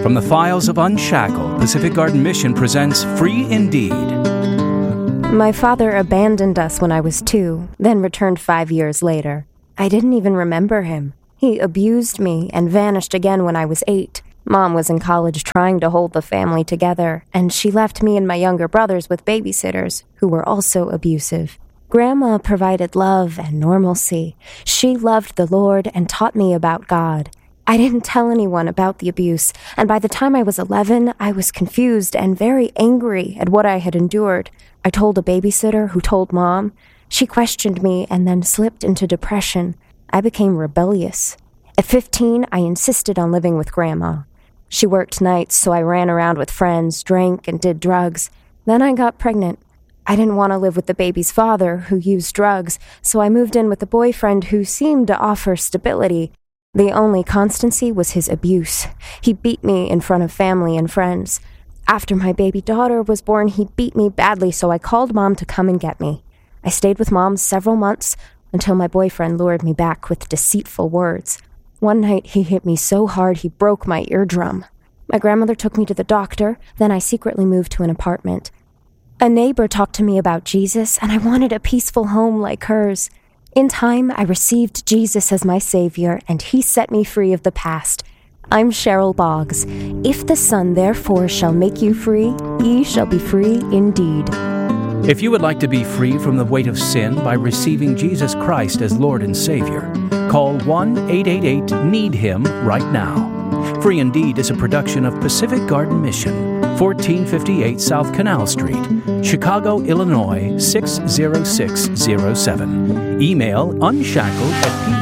From the files of Unshackled, Pacific Garden Mission presents Free Indeed. My father abandoned us when I was 2, then returned 5 years later. I didn't even remember him. He abused me and vanished again when I was 8. Mom was in college trying to hold the family together, and she left me and my younger brothers with babysitters who were also abusive. Grandma provided love and normalcy. She loved the Lord and taught me about God. I didn't tell anyone about the abuse, and by the time I was 11, I was confused and very angry at what I had endured. I told a babysitter who told Mom. She questioned me and then slipped into depression. I became rebellious. At 15, I insisted on living with Grandma. She worked nights, so I ran around with friends, drank, and did drugs. Then I got pregnant. I didn't want to live with the baby's father, who used drugs, so I moved in with a boyfriend who seemed to offer stability. The only constancy was his abuse. He beat me in front of family and friends. After my baby daughter was born, he beat me badly, so I called Mom to come and get me. I stayed with Mom several months until my boyfriend lured me back with deceitful words. One night, he hit me so hard he broke my eardrum. My grandmother took me to the doctor, then I secretly moved to an apartment. A neighbor talked to me about Jesus, and I wanted a peaceful home like hers. In time, I received Jesus as my Savior, and He set me free of the past. I'm Cheryl Boggs. If the Son therefore shall make you free, ye shall be free indeed. If you would like to be free from the weight of sin by receiving Jesus Christ as Lord and Savior, call 1-888-NEED-HIM right now. Free Indeed is a production of Pacific Garden Mission, 1458 South Canal Street, Chicago, Illinois 60607. Email unshackled@pgc.org.